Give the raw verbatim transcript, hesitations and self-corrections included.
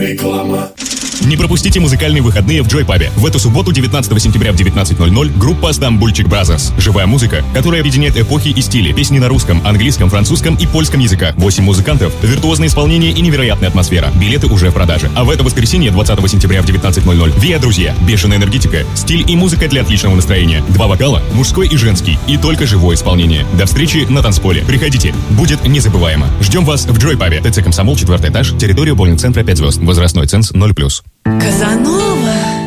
Реклама. Не пропустите музыкальные выходные в Joy Pub. В эту субботу, девятнадцатого сентября в девятнадцать ноль ноль, группа Стамбульчик Brothers. Живая музыка, которая объединяет эпохи и стили. Песни на русском, английском, французском и польском языках. Восемь музыкантов, виртуозное исполнение и невероятная атмосфера. Билеты уже в продаже. А в это воскресенье, двадцатого сентября в девятнадцать ноль ноль, Виа Друзья. Бешеная энергетика, стиль и музыка для отличного настроения. Два вокала, мужской и женский. И только живое исполнение. До встречи на танцполе. Приходите, будет незабываемо. Ждем вас в Joy Pub. ТЦ Комсомол, четвертый этаж, территория боулинг-центра пять звезд. Возрастной ценз ноль плюс. Казанова.